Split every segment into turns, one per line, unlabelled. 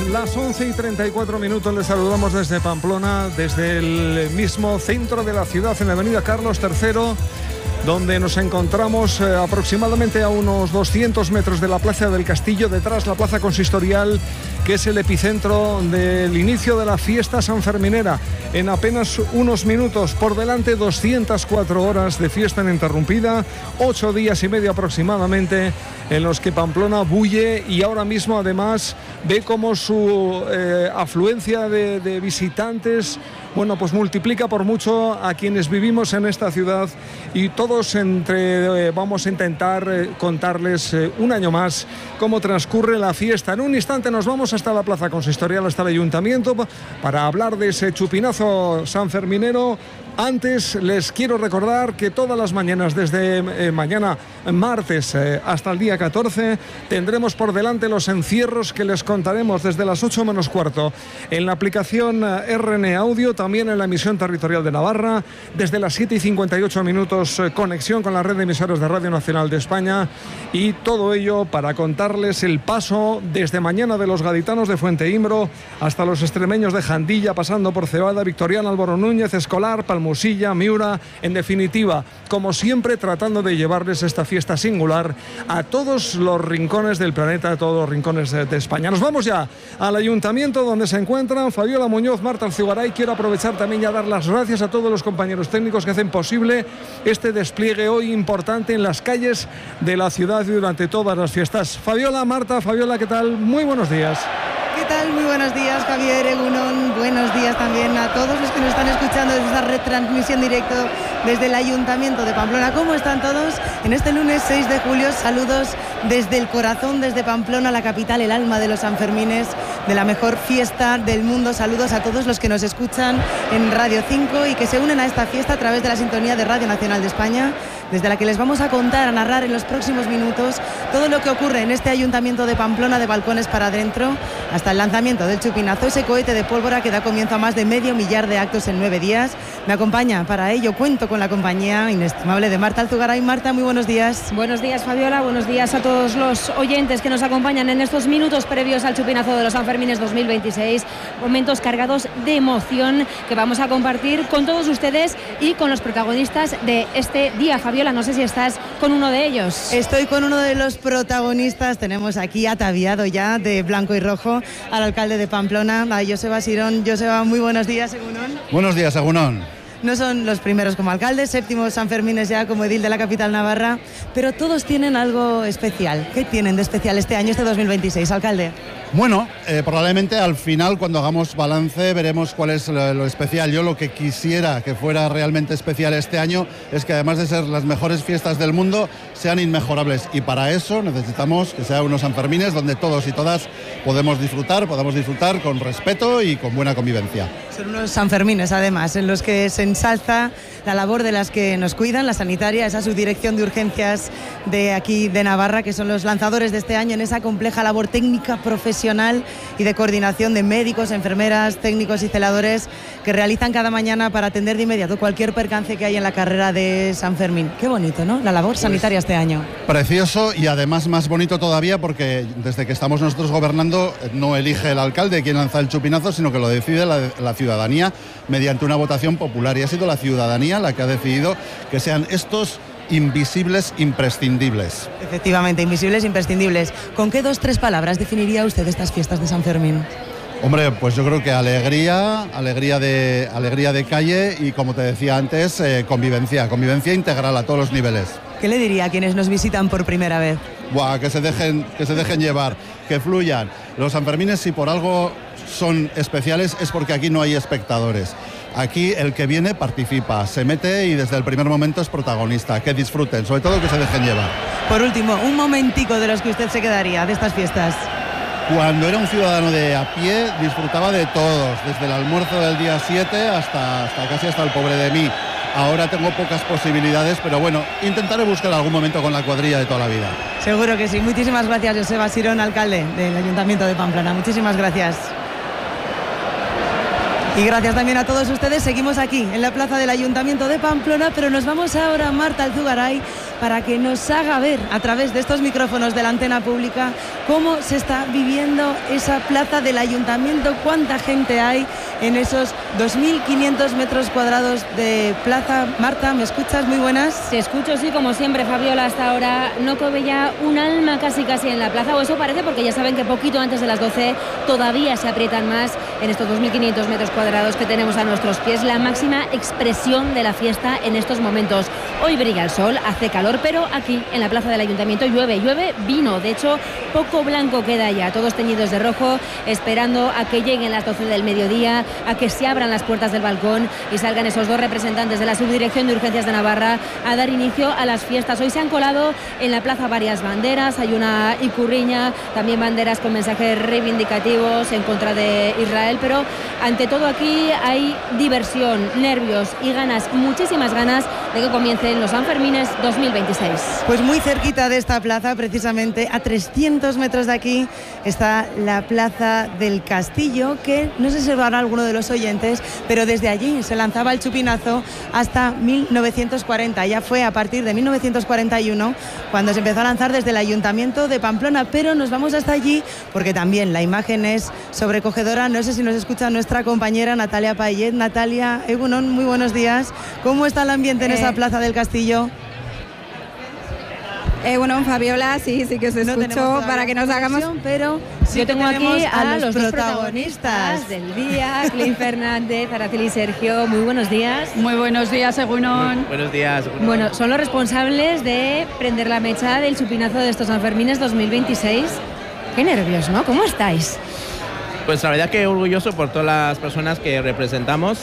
las 11:34. Les saludamos desde Pamplona, desde el mismo centro de la ciudad, en la avenida Carlos III, donde nos encontramos aproximadamente a unos 200 metros de la Plaza del Castillo, detrás la Plaza Consistorial, que es el epicentro del inicio de la fiesta sanferminera. En apenas unos minutos por delante, 204 horas de fiesta ininterrumpida, 8 días y medio aproximadamente, en los que Pamplona bulle, y ahora mismo además ve como su afluencia de visitantes, bueno, pues multiplica por mucho a quienes vivimos en esta ciudad, y todos vamos a intentar contarles un año más cómo transcurre la fiesta. En un instante nos vamos hasta la Plaza Consistorial, hasta el Ayuntamiento, para hablar de ese chupinazo sanferminero. Antes les quiero recordar que todas las mañanas, desde mañana martes hasta el día 14, tendremos por delante los encierros que les contaremos desde las 8 menos cuarto en la aplicación RN Audio, también en la emisión territorial de Navarra, desde las 7:58 conexión con la red de emisoras de Radio Nacional de España, y todo ello para contarles el paso desde mañana de los gaditanos de Fuenteimbro hasta los extremeños de Jandilla, pasando por Cebada, Victoriana, Álvaro Núñez, Escolar, Palmosilla, Miura, en definitiva, como siempre, tratando de llevarles esta fiesta singular a todos los rincones del planeta, a todos los rincones de España. Nos vamos ya al Ayuntamiento, donde se encuentran Fabiola Muñoz, Marta Alzugaray. Quiero aprovechar también ya dar las gracias a todos los compañeros técnicos que hacen posible este despliegue hoy importante en las calles de la ciudad durante todas las fiestas. Fabiola, Marta, Fabiola, ¿qué tal? Muy buenos días.
¿Qué tal? Muy buenos días, Javier, Egunon. Buenos días también a todos los que nos están escuchando desde esta retransmisión directo desde el Ayuntamiento de Pamplona. ¿Cómo están todos? En este lunes 6 de julio, saludos desde el corazón, desde Pamplona, la capital, el alma de los Sanfermines, de la mejor fiesta del mundo. Saludos a todos los que nos escuchan en Radio 5 y que se unen a esta fiesta a través de la sintonía de Radio Nacional de España, desde la que les vamos a contar, a narrar en los próximos minutos todo lo que ocurre en este Ayuntamiento de Pamplona, de balcones para adentro, hasta el lanzamiento del chupinazo, ese cohete de pólvora que da comienzo a más de 500 000 de actos en 9 días. Me acompaña para ello, cuento con la compañía inestimable de Marta Alzugaray. Marta, muy buenos días.
Buenos días, Fabiola, buenos días a todos los oyentes que nos acompañan en estos minutos previos al chupinazo de los Sanfermines 2026, momentos cargados de emoción que vamos a compartir con todos ustedes y con los protagonistas de este día. Fabiola, no sé si estás con uno de ellos.
Estoy con uno de los protagonistas. Tenemos aquí ataviado ya de blanco y rojo al alcalde de Pamplona, a Joseba Sirón. Joseba, muy buenos días, Egunon.
Buenos días, Egunon.
No son los primeros como alcalde, séptimos Sanfermines ya como edil de la capital navarra, pero todos tienen algo especial. ¿Qué tienen de especial este año, este 2026, alcalde?
Bueno, probablemente al final, cuando hagamos balance, veremos cuál es lo especial. Yo lo que quisiera que fuera realmente especial este año es que, además de ser las mejores fiestas del mundo, sean inmejorables. Y para eso necesitamos que sean unos Sanfermines donde todos y todas podamos disfrutar con respeto y con buena convivencia.
Son unos Sanfermines, además, en los que se ensalza la labor de las que nos cuidan, la sanitaria, esa subdirección de urgencias de aquí de Navarra, que son los lanzadores de este año en esa compleja labor técnica, profesional y de coordinación de médicos, enfermeras, técnicos y celadores que realizan cada mañana para atender de inmediato cualquier percance que hay en la carrera de San Fermín. Qué bonito, ¿no? La labor sanitaria este año.
Precioso, y además más bonito todavía porque desde que estamos nosotros gobernando no elige el alcalde quien lanza el chupinazo, sino que lo decide la ciudadanía mediante una votación popular, y ha sido la ciudadanía la que ha decidido que sean estos invisibles imprescindibles.
Efectivamente, invisibles imprescindibles. ¿Con qué 2-3 palabras definiría usted estas fiestas de San Fermín?
Hombre, pues yo creo que alegría de calle y, como te decía antes, convivencia integral a todos los niveles.
¿Qué le diría a quienes nos visitan por primera vez?
Buah, que se dejen llevar, que fluyan. Los Sanfermines, si por algo son especiales, es porque aquí no hay espectadores. Aquí el que viene participa, se mete y desde el primer momento es protagonista. Que disfruten, sobre todo que se dejen llevar.
Por último, un momentico de los que usted se quedaría de estas fiestas.
Cuando era un ciudadano de a pie, disfrutaba de todos, desde el almuerzo del día 7 hasta casi hasta el pobre de mí. Ahora tengo pocas posibilidades, pero bueno, intentaré buscar algún momento con la cuadrilla de toda la vida.
Seguro que sí. Muchísimas gracias, Joseba Sirón, alcalde del Ayuntamiento de Pamplona. Muchísimas gracias. Y gracias también a todos ustedes. Seguimos aquí en la plaza del Ayuntamiento de Pamplona, pero nos vamos ahora a Marta Alzugaray para que nos haga ver a través de estos micrófonos de la antena pública cómo se está viviendo esa plaza del Ayuntamiento, cuánta gente hay en esos 2.500 metros cuadrados de plaza. Marta, ¿me escuchas? Muy buenas.
Te escucho, sí, como siempre, Fabiola. Hasta ahora no cabe ya un alma casi en la plaza, o eso parece, porque ya saben que poquito antes de las 12 todavía se aprietan más en estos 2.500 metros cuadrados que tenemos a nuestros pies, la máxima expresión de la fiesta en estos momentos. Hoy brilla el sol, hace calor, pero aquí en la plaza del Ayuntamiento llueve vino. De hecho, poco blanco queda ya, todos teñidos de rojo, esperando a que lleguen las 12 del mediodía, a que se abran las puertas del balcón y salgan esos dos representantes de la Subdirección de Urgencias de Navarra a dar inicio a las fiestas. Hoy se han colado en la plaza varias banderas, hay una icurriña, también banderas con mensajes reivindicativos en contra de Israel, pero ante todo aquí hay diversión, nervios y ganas, muchísimas ganas de que comiencen los Sanfermines 2026.
Pues muy cerquita de esta plaza, precisamente a 300 metros de aquí, está la Plaza del Castillo, que no sé si se verá alguno de los oyentes, pero desde allí se lanzaba el chupinazo hasta 1940. Ya fue a partir de 1941 cuando se empezó a lanzar desde el Ayuntamiento de Pamplona, pero nos vamos hasta allí porque también la imagen es sobrecogedora. No sé si nos escucha nuestra compañera Natalia Payet. Natalia, Egunon, muy buenos días. ¿Cómo está el ambiente en esa Plaza del Castillo?
Bueno, Fabiola, sí que os escucho para que nos hagamos.
Pero sí,
yo tengo aquí a los dos
protagonistas
del día, Clint Fernández, Araceli y Sergio. Muy buenos días.
Muy buenos días, Egunon.
Buenos días.
Bueno, son los responsables de prender la mecha del chupinazo de estos Sanfermines 2026. Qué nervios, ¿no? ¿Cómo estáis?
Pues la verdad que orgulloso por todas las personas que representamos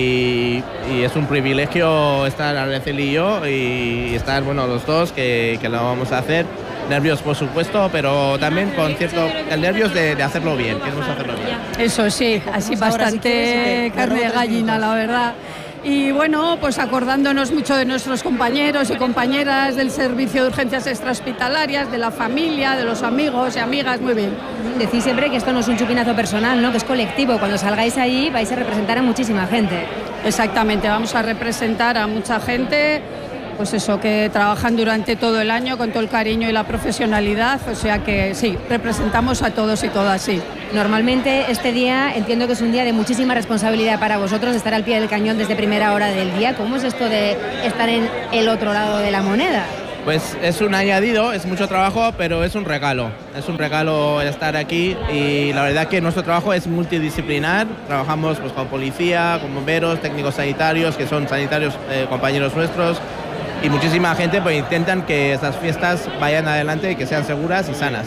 y es un privilegio estar Araceli y yo y estar, bueno, los dos que lo vamos a hacer. Nervios, por supuesto, pero también con cierto nervios de hacerlo bien. Queremos hacerlo bien.
Eso sí, así bastante carne de gallina, la verdad. Y bueno, pues acordándonos mucho de nuestros compañeros y compañeras del Servicio de Urgencias Extrahospitalarias, de la familia, de los amigos y amigas, muy bien.
Decís siempre que esto no es un chupinazo personal, ¿no? Que es colectivo. Cuando salgáis ahí vais a representar a muchísima gente.
Exactamente, vamos a representar a mucha gente, pues eso, que trabajan durante todo el año con todo el cariño y la profesionalidad, o sea que sí, representamos a todos y todas, sí.
Normalmente este día entiendo que es un día de muchísima responsabilidad para vosotros, de estar al pie del cañón desde primera hora del día. ¿Cómo es esto de estar en el otro lado de la moneda?
Pues es un añadido, es mucho trabajo, pero es un regalo. Es un regalo estar aquí y la verdad que nuestro trabajo es multidisciplinar. Trabajamos pues, con policía, con bomberos, técnicos sanitarios, que son sanitarios compañeros nuestros, y muchísima gente pues intentan que estas fiestas vayan adelante y que sean seguras y sanas.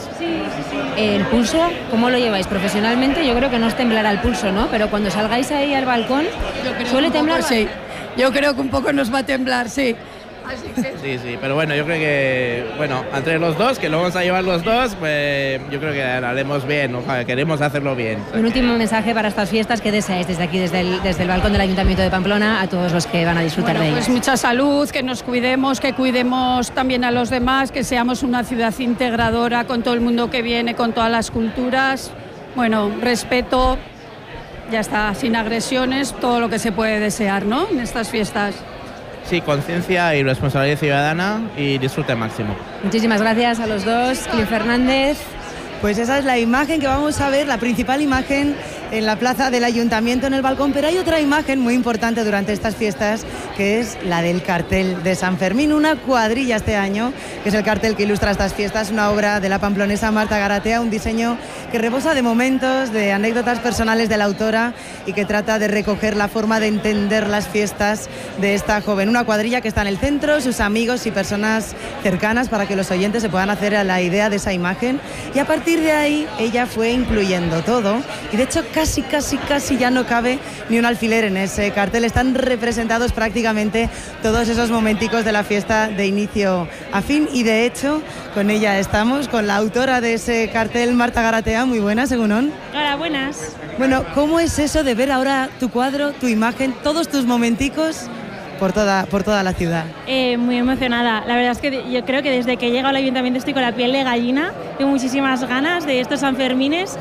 ¿El pulso cómo lo lleváis profesionalmente? Yo creo que no os temblará el pulso, ¿no? Pero cuando salgáis ahí al balcón, ¿suele temblar?
Sí, yo creo que un poco nos va a temblar, sí. Así que...
Sí, pero bueno, yo creo que, bueno, entre los dos, que lo vamos a llevar los dos, pues yo creo que haremos bien, ojalá, queremos hacerlo bien.
Un último mensaje para estas fiestas, ¿qué deseáis desde aquí, desde el balcón del Ayuntamiento de Pamplona, a todos los que van a disfrutar de ellos?
Pues mucha salud, que nos cuidemos, que cuidemos también a los demás, que seamos una ciudad integradora con todo el mundo que viene, con todas las culturas. Bueno, respeto, ya está, sin agresiones, todo lo que se puede desear, ¿no?, en estas fiestas.
Sí, conciencia y responsabilidad ciudadana y disfrute máximo.
Muchísimas gracias a los dos. Clint Fernández.
Pues esa es la imagen que vamos a ver, la principal imagen en la plaza del Ayuntamiento, en el balcón, pero hay otra imagen muy importante durante estas fiestas, que es la del cartel de San Fermín, una cuadrilla este año, que es el cartel que ilustra estas fiestas, una obra de la pamplonesa Marta Garatea, un diseño que rebosa de momentos, de anécdotas personales de la autora y que trata de recoger la forma de entender las fiestas de esta joven. Una cuadrilla que está en el centro, sus amigos y personas cercanas para que los oyentes se puedan hacer a la idea de esa imagen, y a partir de ahí ella fue incluyendo todo y de hecho casi ya no cabe ni un alfiler en ese cartel. Están representados prácticamente todos esos momenticos de la fiesta de inicio a fin y de hecho con ella estamos, con la autora de ese cartel, Marta Garatea. Muy buenas, Egunon.
Hola, buenas.
Bueno, ¿cómo es eso de ver ahora tu cuadro, tu imagen, todos tus momenticos por toda la ciudad.
Muy emocionada. La verdad es que yo creo que desde que he llegado al ayuntamiento estoy con la piel de gallina. Tengo muchísimas ganas de estos Sanfermines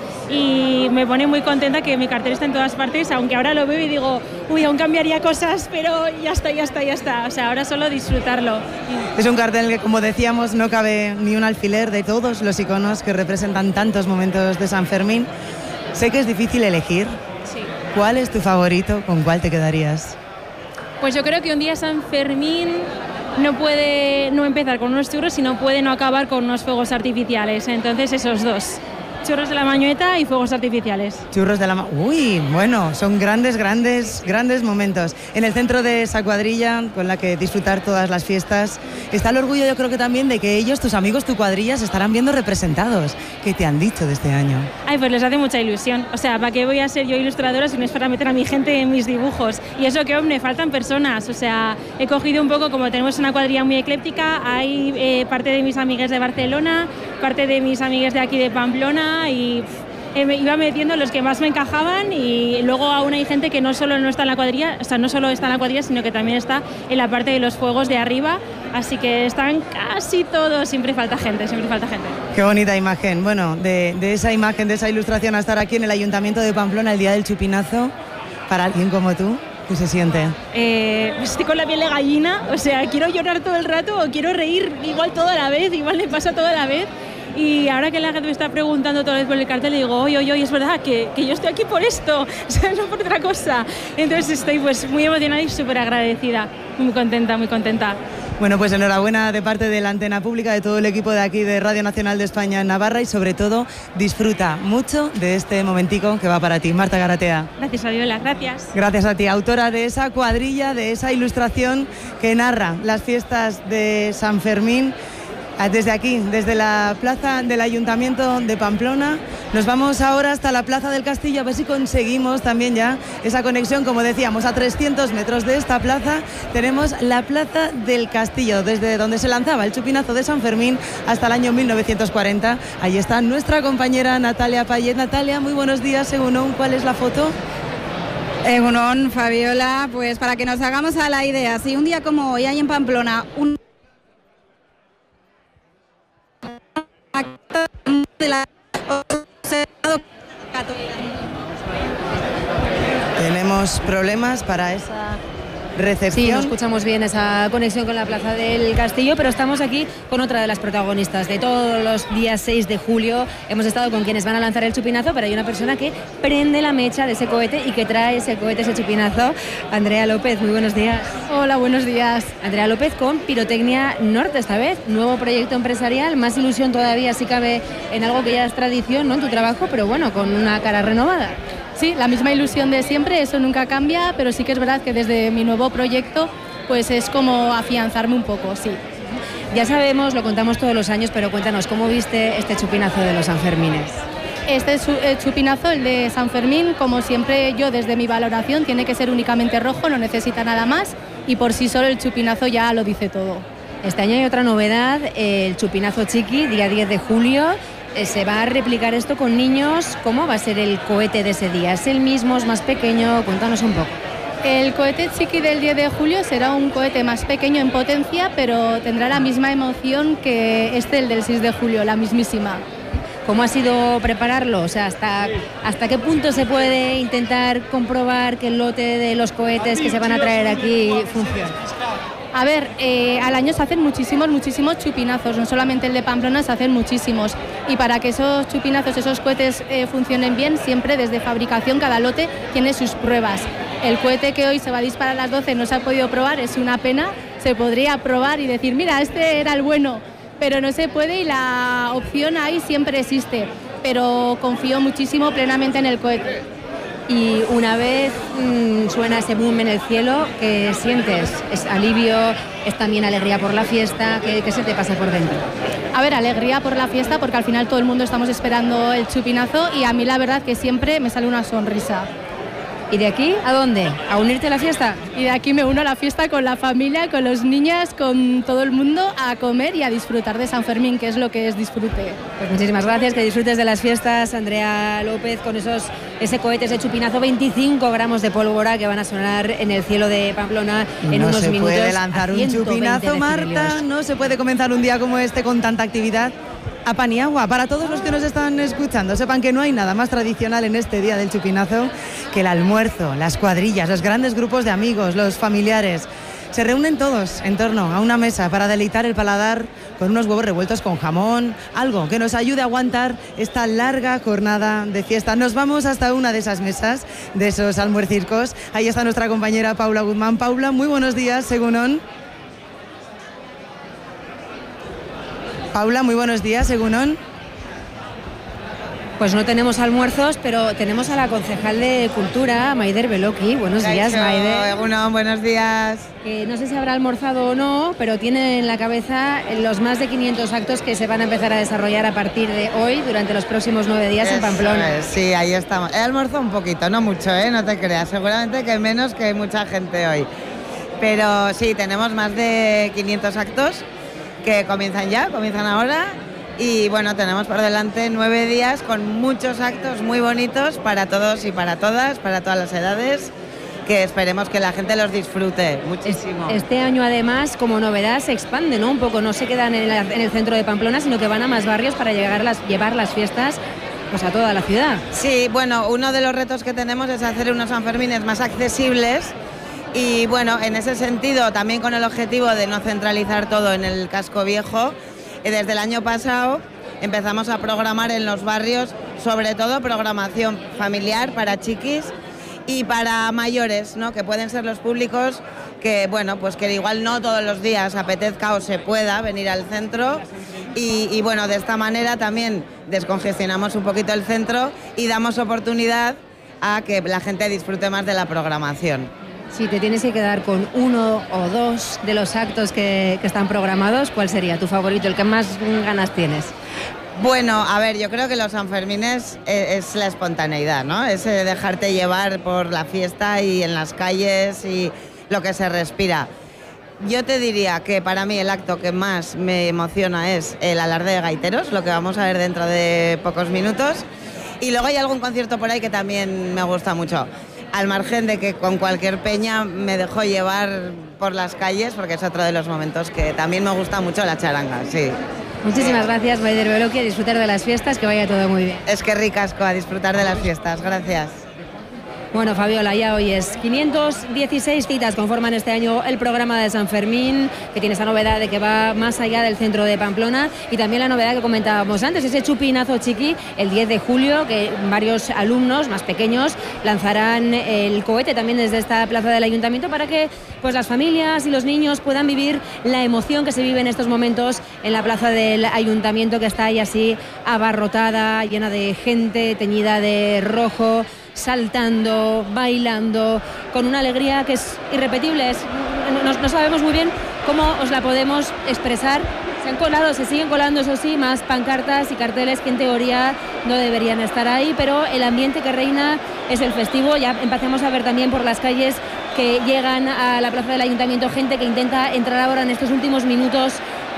y me pone muy contenta que mi cartel está en todas partes, aunque ahora lo veo y digo, uy, aún cambiaría cosas, pero ya está. O sea, ahora solo disfrutarlo.
Es un cartel que, como decíamos, no cabe ni un alfiler de todos los iconos que representan tantos momentos de San Fermín. Sé que es difícil elegir.
Sí.
¿Cuál es tu favorito? ¿Con cuál te quedarías?
Pues yo creo que un día San Fermín no puede no empezar con unos churros y no puede no acabar con unos fuegos artificiales. Entonces esos dos, churros de la Mañueta y fuegos artificiales.
Churros de la Uy, bueno, son grandes momentos. En el centro de esa cuadrilla con la que disfrutar todas las fiestas está el orgullo, yo creo que también, de que ellos, tus amigos, tu cuadrilla, se estarán viendo representados. ¿Qué te han dicho de este año?
Ay, pues les hace mucha ilusión. O sea, ¿para qué voy a ser yo ilustradora si no es para meter a mi gente en mis dibujos? Y eso que, hombre, faltan personas. O sea, he cogido un poco, como tenemos una cuadrilla muy ecléptica, hay parte de mis amigas de Barcelona, parte de mis amigas de aquí de Pamplona y me iba metiendo los que más me encajaban y luego aún hay gente que no solo no está en la cuadrilla, o sea, no solo está en la cuadrilla, sino que también está en la parte de los fuegos de arriba, así que están casi todos, siempre falta gente.
Qué bonita imagen. Bueno, de esa imagen, de esa ilustración a estar aquí en el Ayuntamiento de Pamplona el día del chupinazo, para alguien como tú, ¿qué se siente?
Estoy con la piel de gallina, o sea, quiero llorar todo el rato o quiero reír igual todo a la vez, igual me pasa todo a la vez. Y ahora que la gente me está preguntando toda vez por el cartel, le digo, oye, es verdad que yo estoy aquí por esto, o sea, no por otra cosa. Entonces estoy pues muy emocionada y súper agradecida, muy contenta.
Bueno, pues enhorabuena de parte de la Antena Pública, de todo el equipo de aquí de Radio Nacional de España en Navarra y sobre todo disfruta mucho de este momentico que va para ti. Marta Garatea.
Gracias, Fabiola, gracias.
Gracias a ti, autora de esa cuadrilla, de esa ilustración que narra las fiestas de San Fermín. Desde aquí, desde la plaza del Ayuntamiento de Pamplona, nos vamos ahora hasta la Plaza del Castillo a ver si conseguimos también ya esa conexión. Como decíamos, a 300 metros de esta plaza tenemos la Plaza del Castillo, desde donde se lanzaba el chupinazo de San Fermín hasta el año 1940. Ahí está nuestra compañera Natalia Payet. Natalia, muy buenos días. Egunon, ¿cuál es la foto?
Egunon, Fabiola, pues para que nos hagamos a la idea, si un día como hoy hay en Pamplona
tenemos problemas para esa recepción.
Sí, no escuchamos bien esa conexión con la Plaza del Castillo, pero estamos aquí con otra de las protagonistas de todos los días 6 de julio. Hemos estado con quienes van a lanzar el chupinazo, pero hay una persona que prende la mecha de ese cohete y que trae ese cohete, ese chupinazo. Andrea López, muy buenos días.
Hola, buenos días.
Andrea López con Pirotecnia Norte esta vez, nuevo proyecto empresarial, más ilusión todavía si cabe en algo que ya es tradición, ¿no?, en tu trabajo, pero bueno, con una cara renovada.
Sí, la misma ilusión de siempre, eso nunca cambia, pero sí que es verdad que desde mi nuevo proyecto pues es como afianzarme un poco, sí.
Ya sabemos, lo contamos todos los años, pero cuéntanos, ¿cómo viste este chupinazo de los Sanfermines?
Este chupinazo, el de San Fermín, como siempre yo desde mi valoración, tiene que ser únicamente rojo, no necesita nada más y por sí solo el chupinazo ya lo dice todo.
Este año hay otra novedad, el chupinazo chiqui, día 10 de julio. Se va a replicar esto con niños. ¿Cómo va a ser el cohete de ese día? ¿Es el mismo? ¿Es más pequeño? Cuéntanos un poco.
El cohete chiqui del 10 de julio será un cohete más pequeño en potencia, pero tendrá la misma emoción que el del 6 de julio, la mismísima.
¿Cómo ha sido prepararlo? O sea, ¿hasta qué punto se puede intentar comprobar que el lote de los cohetes que se van a traer aquí funciona?
A ver, al año se hacen muchísimos chupinazos, no solamente el de Pamplona, se hacen muchísimos. Y para que esos chupinazos, esos cohetes funcionen bien, siempre desde fabricación cada lote tiene sus pruebas. El cohete que hoy se va a disparar a las 12 no se ha podido probar, es una pena. Se podría probar y decir, mira, este era el bueno, pero no se puede y la opción ahí siempre existe. Pero confío muchísimo plenamente en el cohete.
Y una vez suena ese boom en el cielo, ¿qué sientes? ¿Es alivio? ¿Es también alegría por la fiesta? ¿Qué se te pasa por dentro?
A ver, alegría por la fiesta porque al final todo el mundo estamos esperando el chupinazo y a mí la verdad que siempre me sale una sonrisa.
¿Y de aquí a dónde? ¿A unirte a la fiesta?
Y de aquí me uno a la fiesta con la familia, con los niños, con todo el mundo, a comer y a disfrutar de San Fermín, que es lo que es disfrute.
Pues muchísimas gracias, que disfrutes de las fiestas, Andrea López, con ese cohete, ese chupinazo, 25 gramos de pólvora que van a sonar en el cielo de Pamplona en unos minutos.
No se puede lanzar un chupinazo, Marta, no se puede comenzar un día como este con tanta actividad. A pan y agua. Para todos los que nos están escuchando, sepan que no hay nada más tradicional en este día del chupinazo que el almuerzo, las cuadrillas, los grandes grupos de amigos, los familiares. Se reúnen todos en torno a una mesa para deleitar el paladar con unos huevos revueltos con jamón, algo que nos ayude a aguantar esta larga jornada de fiesta. Nos vamos hasta una de esas mesas, de esos almuercircos. Ahí está nuestra compañera Paula Guzmán. Paula, muy buenos días, Egunon. Paula, muy buenos días, Egunon.
Pues no tenemos almuerzos, pero tenemos a la concejal de Cultura, Maider Beloki. Buenos días, Maider.
Egunon, buenos días.
No sé si habrá almorzado o no, pero tiene en la cabeza los más de 500 actos que se van a empezar a desarrollar a partir de hoy, durante los próximos 9 días en Pamplona.
Sí, ahí estamos. He almorzado un poquito, no mucho, no te creas. Seguramente que menos que mucha gente hoy. Pero sí, tenemos más de 500 actos que comienzan ahora, y bueno, tenemos por delante 9 días con muchos actos muy bonitos para todos y para todas, para todas las edades, que esperemos que la gente los disfrute muchísimo.
Este año además, como novedad, se expande, ¿no? Un poco, no se quedan en el centro de Pamplona, sino que van a más barrios para llevar las fiestas pues a toda la ciudad.
Sí, bueno, uno de los retos que tenemos es hacer unos Sanfermines más accesibles. Y bueno, en ese sentido, también con el objetivo de no centralizar todo en el casco viejo, desde el año pasado empezamos a programar en los barrios, sobre todo programación familiar para chiquis y para mayores, ¿no? Que pueden ser los públicos que, bueno, pues que igual no todos los días apetezca o se pueda venir al centro. Y bueno, de esta manera también descongestionamos un poquito el centro y damos oportunidad a que la gente disfrute más de la programación.
Si te tienes que quedar con uno o dos de los actos que están programados, ¿cuál sería tu favorito, el que más ganas tienes?
Bueno, a ver, yo creo que los Sanfermines es la espontaneidad, ¿no? Es dejarte llevar por la fiesta y en las calles y lo que se respira. Yo te diría que para mí el acto que más me emociona es el alarde de gaiteros, lo que vamos a ver dentro de pocos minutos. Y luego hay algún concierto por ahí que también me gusta mucho. Al margen de que con cualquier peña me dejo llevar por las calles, porque es otro de los momentos que también me gusta mucho, la charanga, sí.
Muchísimas gracias, Maider Beloki, a disfrutar de las fiestas, que vaya todo muy bien.
Es que ricasco, a disfrutar de las fiestas, gracias.
Bueno, Fabiola, ya hoy es 516 citas conforman este año el programa de San Fermín, que tiene esa novedad de que va más allá del centro de Pamplona, y también la novedad que comentábamos antes, ese chupinazo chiqui, el 10 de julio, que varios alumnos más pequeños lanzarán el cohete también desde esta plaza del Ayuntamiento para que pues las familias y los niños puedan vivir la emoción que se vive en estos momentos en la plaza del Ayuntamiento, que está ahí así abarrotada, llena de gente, teñida de rojo, saltando, bailando, con una alegría que es irrepetible. No sabemos muy bien cómo os la podemos expresar. Se siguen colando, eso sí, más pancartas y carteles que en teoría no deberían estar ahí, pero el ambiente que reina es el festivo. Ya empezamos a ver también por las calles que llegan a la plaza del Ayuntamiento gente que intenta entrar ahora en estos últimos minutos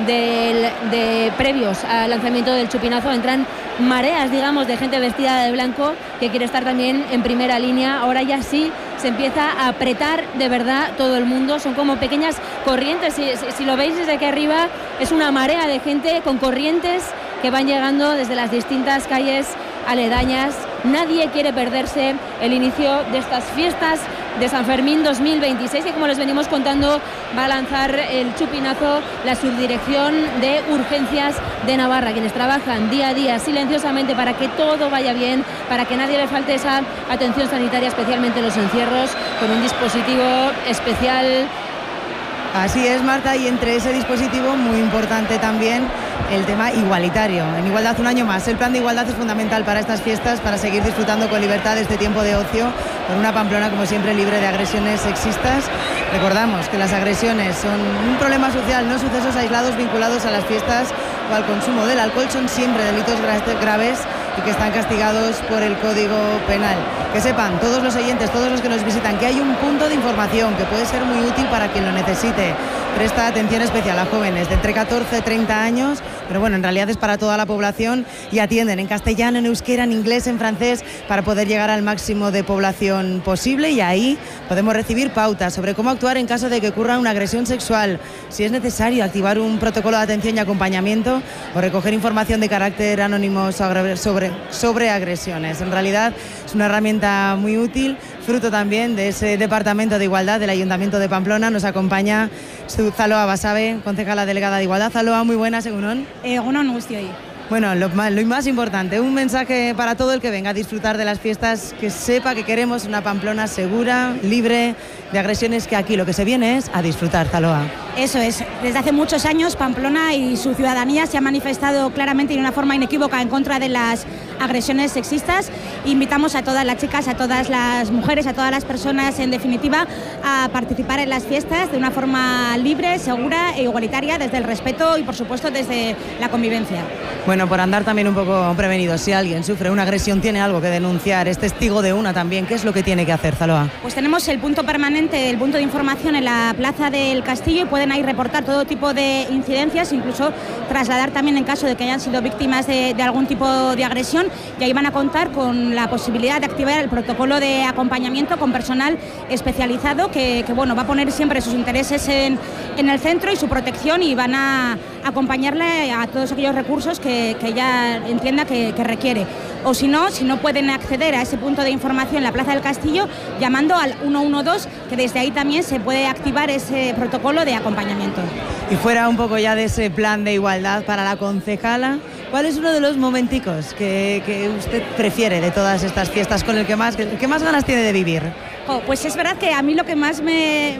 previos al lanzamiento del chupinazo. Entran mareas, digamos, de gente vestida de blanco que quiere estar también en primera línea. Ahora ya sí se empieza a apretar de verdad todo el mundo. Son como pequeñas corrientes. Si lo veis desde aquí arriba, es una marea de gente con corrientes que van llegando desde las distintas calles aledañas. Nadie quiere perderse el inicio de estas fiestas de San Fermín 2026, que como les venimos contando va a lanzar el chupinazo la Subdirección de Urgencias de Navarra, quienes trabajan día a día silenciosamente para que todo vaya bien, para que nadie le falte esa atención sanitaria, especialmente en los encierros, con un dispositivo especial.
Así es, Marta, y entre ese dispositivo muy importante también el tema igualitario. En Igualdad un año más. El plan de igualdad es fundamental para estas fiestas, para seguir disfrutando con libertad de este tiempo de ocio, con una Pamplona como siempre libre de agresiones sexistas. Recordamos que las agresiones son un problema social, no sucesos aislados vinculados a las fiestas o al consumo del alcohol, son siempre delitos graves y que están castigados por el Código Penal. Que sepan todos los oyentes, todos los que nos visitan, que hay un punto de información que puede ser muy útil para quien lo necesite. Presta atención especial a jóvenes de entre 14 y 30 años, pero bueno, en realidad es para toda la población y atienden en castellano, en euskera, en inglés, en francés, para poder llegar al máximo de población posible, y ahí podemos recibir pautas sobre cómo actuar en caso de que ocurra una agresión sexual, si es necesario activar un protocolo de atención y acompañamiento o recoger información de carácter anónimo sobre agresiones. En realidad es una herramienta muy útil, fruto también de ese Departamento de Igualdad del Ayuntamiento de Pamplona. Nos acompaña Zaloa Basabe, concejala delegada de Igualdad. Zaloa, muy buenas, egunon.
Egunon guztioi.
Bueno, lo más importante, un mensaje para todo el que venga a disfrutar de las fiestas, que sepa que queremos una Pamplona segura, libre de agresiones, que aquí lo que se viene es a disfrutar, Zaloa.
Eso es, desde hace muchos años Pamplona y su ciudadanía se ha manifestado claramente y de una forma inequívoca en contra de las agresiones sexistas. Invitamos a todas las chicas, a todas las mujeres, a todas las personas, en definitiva, a participar en las fiestas de una forma libre, segura e igualitaria, desde el respeto y, por supuesto, desde la convivencia.
Bueno, por andar también un poco prevenidos, si alguien sufre una agresión, tiene algo que denunciar, es testigo de una también, ¿qué es lo que tiene que hacer, Zaloa?
Pues tenemos el punto permanente, el punto de información en la Plaza del Castillo, y pueden ahí reportar todo tipo de incidencias, incluso trasladar también en caso de que hayan sido víctimas de algún tipo de agresión, y ahí van a contar con la posibilidad de activar el protocolo de acompañamiento con personal especializado que bueno, va a poner siempre sus intereses en el centro y su protección, y van a acompañarle a todos aquellos recursos que ella entienda que requiere. O si no pueden acceder a ese punto de información en la Plaza del Castillo llamando al 112, que desde ahí también se puede activar ese protocolo de acompañamiento.
Y fuera un poco ya de ese plan de igualdad para la concejala, ¿cuál es uno de los momenticos que usted prefiere de todas estas fiestas, con el que más ganas tiene de vivir?
Pues es verdad que a mí lo que más me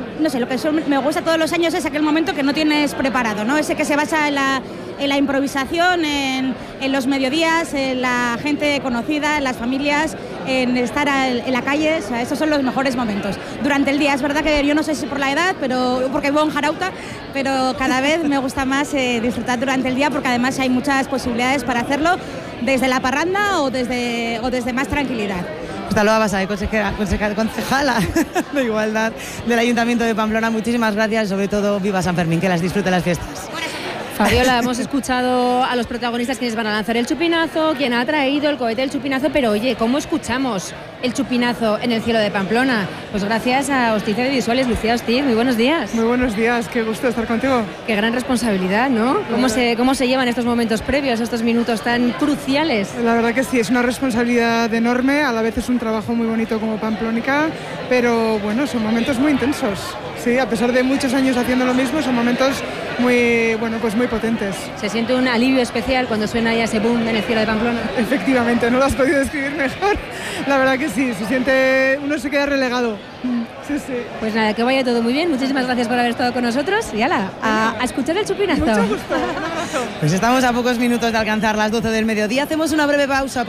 gusta todos los años es aquel momento que no tienes preparado, ¿no? Ese que se basa en la improvisación, en los mediodías, en la gente conocida, en las familias, en estar en la calle. O sea, esos son los mejores momentos. Durante el día, es verdad que yo no sé si por la edad, pero porque vivo en Jarauta, pero cada vez me gusta más disfrutar durante el día, porque además hay muchas posibilidades para hacerlo, desde la parranda o desde más tranquilidad.
Zaloa Basabe, concejala de Igualdad del Ayuntamiento de Pamplona, muchísimas gracias, sobre todo viva San Fermín, que las disfrute las fiestas.
Fabiola, hemos escuchado a los protagonistas quienes van a lanzar el chupinazo, quien ha traído el cohete del chupinazo, pero oye, ¿cómo escuchamos el chupinazo en el cielo de Pamplona? Pues gracias a Hostiz de Visuales, Lucía Hostiz, muy buenos días.
Muy buenos días, qué gusto estar contigo.
Qué gran responsabilidad, ¿no? ¿Cómo se llevan estos momentos previos, estos minutos tan cruciales?
La verdad que sí, es una responsabilidad enorme, a la vez es un trabajo muy bonito como pamplónica, pero bueno, son momentos muy intensos. Sí, a pesar de muchos años haciendo lo mismo, son momentos muy potentes.
¿Se siente un alivio especial cuando suena ya ese boom en el cielo de Pamplona?
Efectivamente, no lo has podido describir mejor. La verdad que sí, uno se queda relegado. Sí, sí.
Pues nada, que vaya todo muy bien. Muchísimas gracias por haber estado con nosotros y a escuchar el chupinazo.
Mucho gusto, un abrazo.
Pues estamos a pocos minutos de alcanzar las 12 del mediodía. Hacemos una breve pausa.